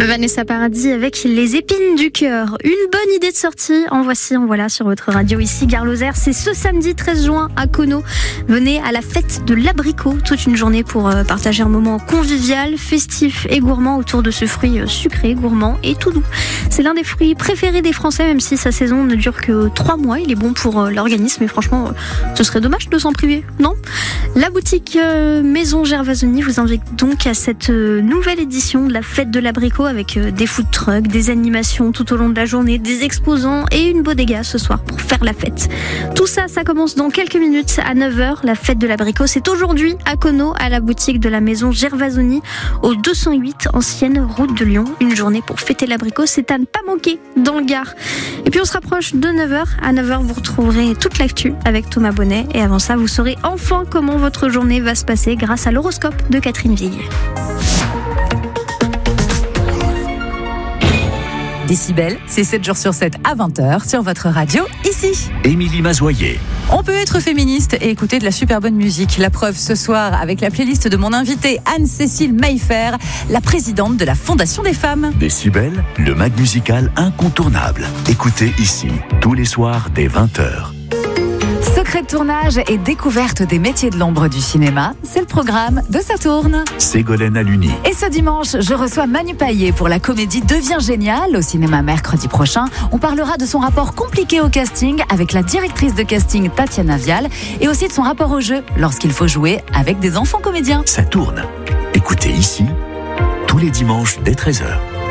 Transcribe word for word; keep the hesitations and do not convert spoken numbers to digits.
Vanessa Paradis avec les épines du cœur. Une bonne idée de sortie, en voici, en voilà sur votre radio ici, Gare Lozère. C'est ce samedi treize juin à Conneau. Venez à la fête de l'abricot, toute une journée pour partager un moment convivial, festif et gourmand autour de ce fruit sucré, gourmand et tout doux. C'est l'un des fruits préférés des Français, même si sa saison ne dure que trois mois. Il est bon pour l'organisme et franchement, ce serait dommage de s'en priver, non ? La boutique Maison Gervasoni vous invite donc à cette nouvelle édition de la fête de l'abricot avec des food trucks, des animations tout au long de la journée, des exposants et une bodega ce soir pour faire la fête. Tout ça, ça commence dans quelques minutes à neuf heures. La fête de l'abricot, c'est aujourd'hui à Conneau, à la boutique de la Maison Gervasoni, au deux cent huit ancienne route de Lyon. Une journée pour fêter l'abricot, c'est à ne pas manquer dans le Gard. Et puis on se rapproche de neuf heures. À neuf heures, vous retrouverez toute l'actu avec Thomas Bonnet. Et avant ça, vous saurez enfin comment votre journée va se passer grâce à l'horoscope de Catherine Ville. Décibel, c'est sept jours sur sept à vingt heures sur votre radio, ici. Émilie Mazoyer. On peut être féministe et écouter de la super bonne musique. La preuve ce soir avec la playlist de mon invitée Anne-Cécile Maillefer, la présidente de la Fondation des femmes. Décibel, le mag musical incontournable. Écoutez ici, tous les soirs dès vingt heures. Secret de tournage et découverte des métiers de l'ombre du cinéma, c'est le programme de Ça tourne. Ségolène Aluni. Et ce dimanche, je reçois Manu Payet pour la comédie Devient génial au cinéma mercredi prochain. On parlera de son rapport compliqué au casting avec la directrice de casting Tatiana Vial et aussi de son rapport au jeu lorsqu'il faut jouer avec des enfants comédiens. Ça tourne. Écoutez ici, tous les dimanches dès treize heures.